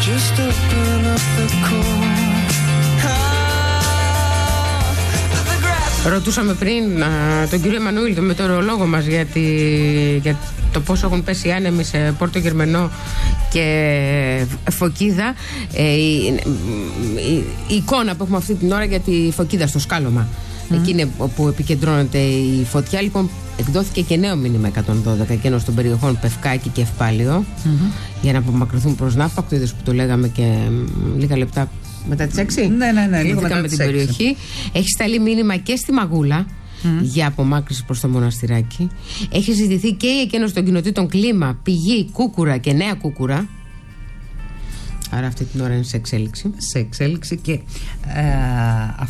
Just open up the core. Ρωτούσαμε πριν τον κύριο Εμμανουήλ, τον μετεωρολόγο μας, για το πόσο έχουν πέσει άνεμοι σε Πόρτο Γερμενό και Φωκίδα. Η εικόνα που έχουμε αυτή την ώρα για τη Φωκίδα στο σκάλωμα, εκείνη όπου επικεντρώνεται η φωτιά. Λοιπόν, εκδόθηκε και νέο μήνυμα 112 και ενώ των περιοχών Πευκάκη και Ευπάλιο, για να απομακρυνθούν προς Ναύπακτο. Είδες που το λέγαμε και λίγα λεπτά μετά τις 6. Ναι, λίγο μετά με την περιοχή. Έχει σταλεί μήνυμα και στη Μαγούλα για απομάκρυνση προς το μοναστηράκι. Έχει ζητηθεί και η εκένωση των κοινοτήτων Κλίμα, Πηγή, Κούκουρα και Νέα Κούκουρα. Άρα αυτή την ώρα είναι σε εξέλιξη. Σε εξέλιξη και